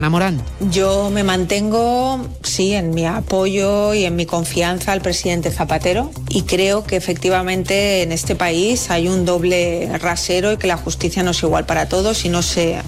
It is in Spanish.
Morán. Yo me mantengo, sí, en mi apoyo y en mi confianza al presidente Zapatero y creo que efectivamente en este país hay un doble rasero y que la justicia no es igual para todos y no se